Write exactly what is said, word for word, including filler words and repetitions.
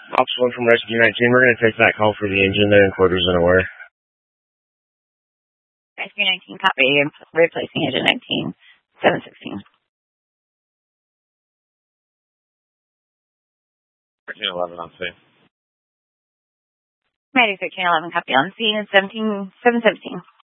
Ops one from Rescue nineteen. We're going to take that call for the engine there in quarters and aware. Rescue nineteen, copy. Replacing engine nineteen, seven sixteen. thirteen eleven on scene. Mayday thirteen eleven, copy on scene, seventeen, seven seventeen.